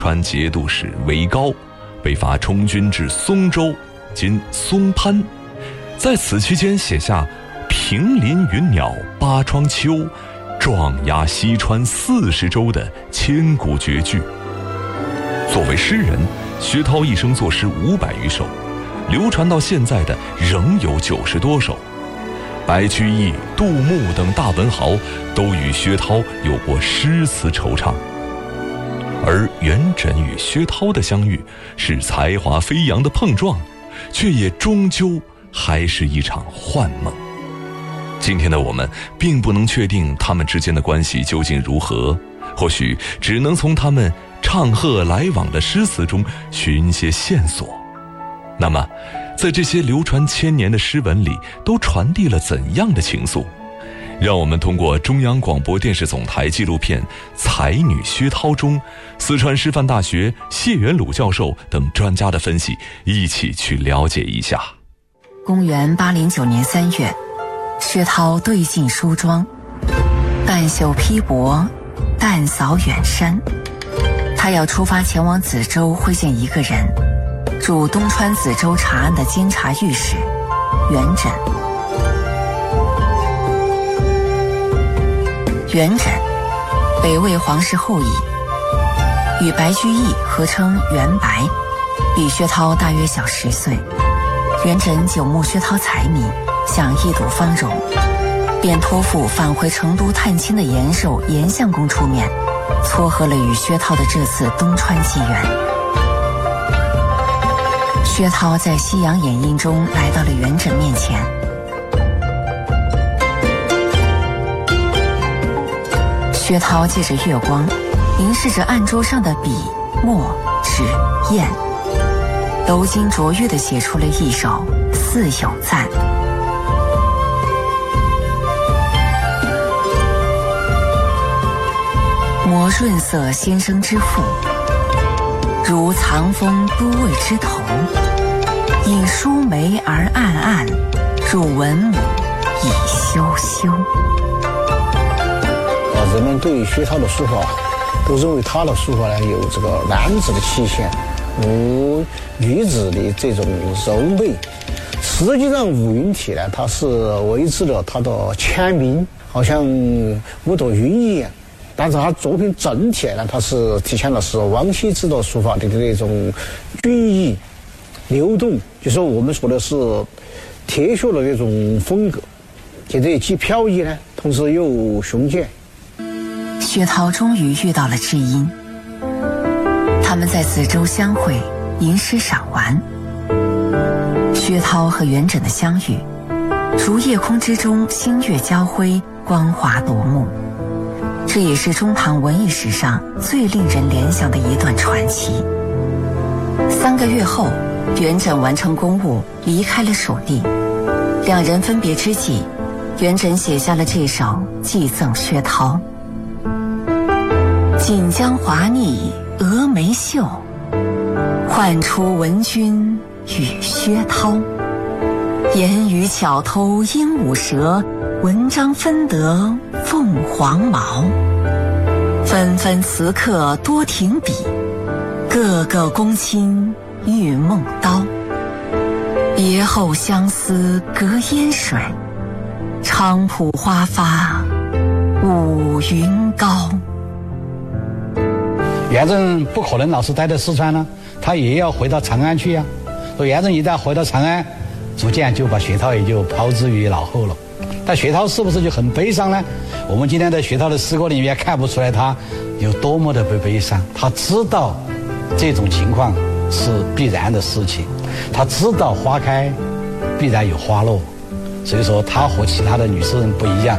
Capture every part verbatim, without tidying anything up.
川节度使韦高被发充军至松州（今松潘），在此期间写下“平林云鸟八窗秋，壮压西川四十州”的千古绝句。作为诗人，薛涛一生作诗五百余首，流传到现在的仍有九十多首。白居易、杜牧等大文豪都与薛涛有过诗词惆怅。而元稹与薛涛的相遇是才华飞扬的碰撞，却也终究还是一场幻梦。今天的我们并不能确定他们之间的关系究竟如何，或许只能从他们唱和来往的诗词中寻些线索。那么在这些流传千年的诗文里都传递了怎样的情愫？让我们通过中央广播电视总台纪录片《才女薛涛》中四川师范大学谢元鲁教授等专家的分析，一起去了解一下。 公元八零九年三月，薛涛对镜梳妆，半袖披帛，淡扫远山。他要出发前往梓州会见一个人，驻东川梓州察案的监察御史元稹。元稹，北魏皇室后裔，与白居易合称元白，比薛涛大约小十岁。元稹久慕薛涛才名，想一睹芳容，便托付返回成都探亲的延寿延相公出面，撮合了与薛涛的这次东川机缘。薛涛在西洋眼印中来到了元稹面前。薛涛借着月光，凝视着案桌上的笔、墨、纸、砚，鎏金琢玉地写出了一首《似有赞》。磨润色先生之腹，如藏风都尉之头。引疏眉而暗暗，入文母以修修。 人们对于薛涛的书法都认为他的书法呢有这个男子的气象，无女子的这种柔媚。实际上武云帖呢，它是维持了他的签名，好像五朵云一样，但是他作品整体呢，它是体现的是王羲之的书法的那种均匀流动，就说我们说的是铁血的那种风格，现在既飘逸呢，同时又雄健。 薛涛终于遇到了知音，他们在梓州相会，吟诗赏玩。薛涛和元稹的相遇，如夜空之中星月交辉，光华夺目。这也是中唐文艺史上最令人联想的一段传奇。三个月后，元稹完成公务，离开了蜀地。两人分别之际，元稹写下了这首寄赠薛涛。锦江华丽峨眉秀，唤出文君与薛涛。言语巧偷鹦鹉舌，文章分得凤凰毛。纷纷词客多停笔，个个公卿玉梦刀。别后相思隔烟水，菖蒲花发五云高。 元稹不可能老是待在四川呢，他也要回到长安去呀、啊。说元稹一旦回到长安，逐渐就把薛涛也就抛之于脑后了。但薛涛是不是就很悲伤呢？我们今天在薛涛的诗歌里面看不出来他有多么的悲伤。他知道这种情况是必然的事情，他知道花开必然有花落，所以说他和其他的女诗人不一样。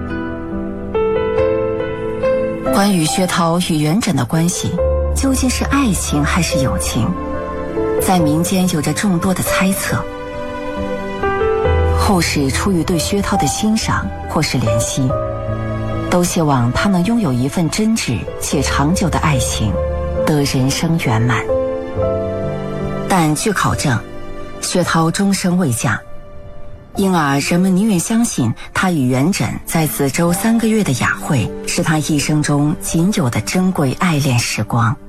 关于薛涛与元稹的关系，究竟是爱情还是友情，在民间有着众多的猜测。后世出于对薛涛的欣赏或是怜惜，都希望他能拥有一份真挚且长久的爱情，得人生圆满。但据考证，薛涛终生未嫁，因而人们宁愿相信他与元稹在梓州三个月的雅会是他一生中仅有的珍贵爱恋时光。